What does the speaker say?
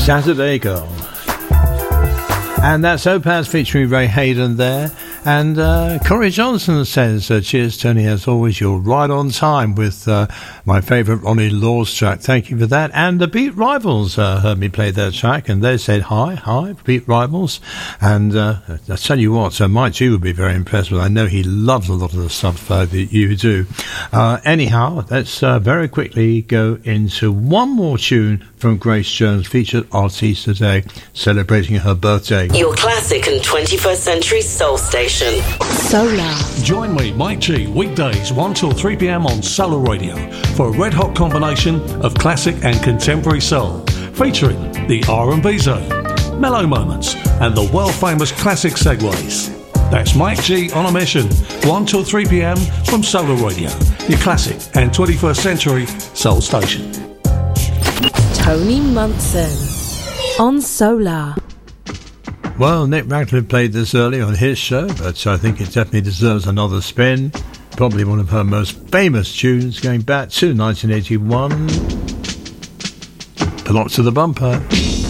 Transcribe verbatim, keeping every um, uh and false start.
Saturday Girl. And that's Opaz featuring Ray Hayden there. And uh, Corey Johnson says, uh, cheers, Tony, as always, you're right on time with uh, my favourite Ronnie Laws track. Thank you for that. And the Beat Rivals uh, heard me play their track, and they said, hi, hi, Beat Rivals. And uh, I tell you what, so Mike G would be very impressed with. I know he loves a lot of the stuff uh, that you do. Uh, anyhow, let's uh, very quickly go into one more tune from Grace Jones, featured artist today, celebrating her birthday. Your classic and twenty-first century soul station. Solar. Join me, Mike G, weekdays one till three p.m. on Solar Radio for a red-hot combination of classic and contemporary soul, featuring the R and B zone, mellow moments, and the world-famous classic segues. That's Mike G on a mission, one till three p.m. from Solar Radio, your classic and twenty-first century soul station. Tony Munson on Solar. Well, Nick Radcliffe played this early on his show, but I think it definitely deserves another spin. Probably one of her most famous tunes going back to nineteen eighty-one. Pull up to the bumper.